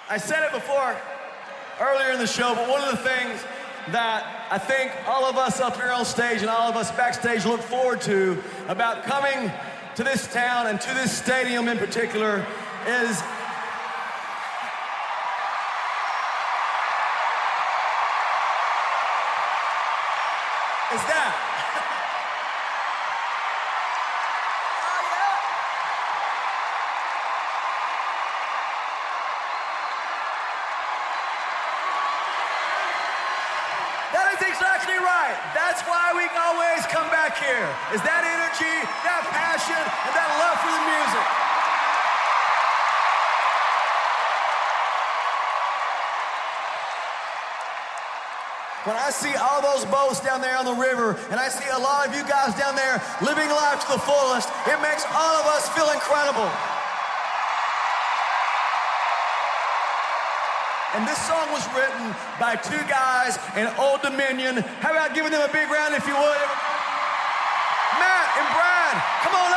I said it before earlier in the show, but one of the things that I think all of us up here on stage and all of us backstage look forward to about coming to this town and to this stadium in particular is that. That is exactly right. That's why we always come back here. Is that energy, that passion, and that love for the music. When I see all those boats down there on the river, and I see a lot of you guys down there living life to the fullest, it makes all of us feel incredible. And this song was written by two guys in Old Dominion. How about giving them a big round if you would? Matt and Brad, come on